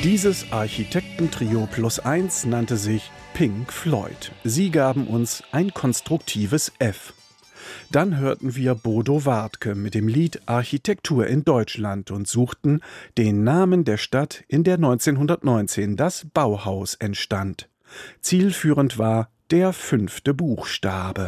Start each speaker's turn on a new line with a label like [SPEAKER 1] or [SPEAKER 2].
[SPEAKER 1] Dieses Architektentrio +1 nannte sich Pink Floyd. Sie gaben uns ein konstruktives F. Dann hörten wir Bodo Wartke mit dem Lied Architektur in Deutschland und suchten den Namen der Stadt, in der 1919 das Bauhaus entstand. Zielführend war der 5. Buchstabe.